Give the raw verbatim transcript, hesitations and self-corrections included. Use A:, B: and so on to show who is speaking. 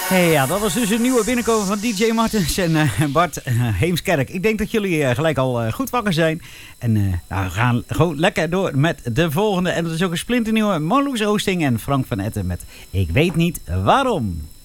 A: Hey, ja, dat was dus een nieuwe binnenkomen van D J Martens en uh, Bart uh, Heemskerk. Ik denk dat jullie uh, gelijk al uh, goed wakker zijn. En uh, nou, we gaan gewoon lekker door met de volgende. En dat is ook een splinternieuwe Marloes Oosting en Frank van Etten met Ik weet niet waarom.